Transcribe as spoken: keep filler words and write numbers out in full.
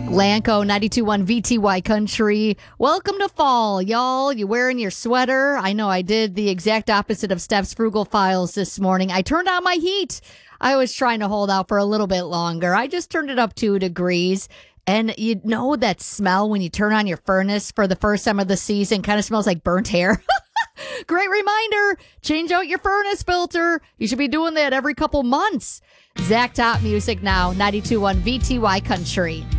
Lanco ninety-two point one V T Y Country. Welcome to fall, y'all. You wearing your sweater? I know I did the exact opposite of Steph's Frugal Files this morning. I turned on my heat. I was trying to hold out for a little bit longer. I just turned it up two degrees. And you know that smell when you turn on your furnace for the first time of the season? Kind of smells like burnt hair. Great reminder. Change out your furnace filter. You should be doing that every couple months. Zach Top Music now, ninety-two point one V T Y Country.